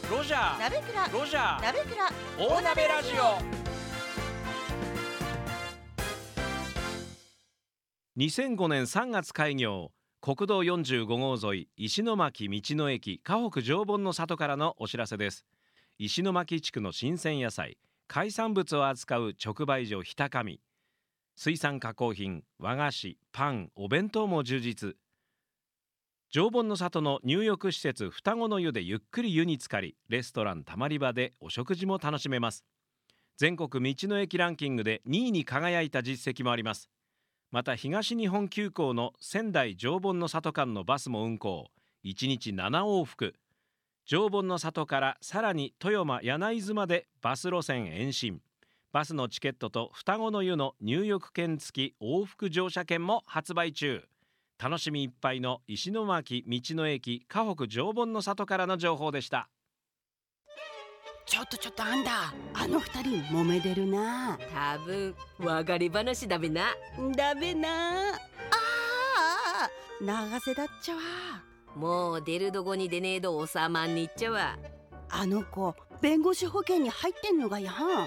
ロジャー鍋倉ロジャー鍋倉大鍋ラジオ。2005年3月開業、国道45号沿い石巻道の駅河北常盆の里からのお知らせです。石巻地区の新鮮野菜、海産物を扱う直売所ひたかみ、水産加工品、和菓子、パン、お弁当も充実。常盆の里の入浴施設双子の湯でゆっくり湯に浸かり、レストランたまり場でお食事も楽しめます。全国道の駅ランキングで2位に輝いた実績もあります。また東日本急行の仙台常盆の里間のバスも運行、1日7往復。常盆の里からさらに豊間柳津までバス路線延伸。バスのチケットと双子の湯の入浴券付き往復乗車券も発売中。楽しみいっぱいの石巻道の駅河北常盆の里からの情報でした。 ちょっとあんだ、あの二人揉めてるな。 多分別れ話だべな。 だべな。長瀬だっちゃわ。 もう出るどこに出ねえど収まんにっちゃわ。 あの子弁護士保険に入ってんのがやん。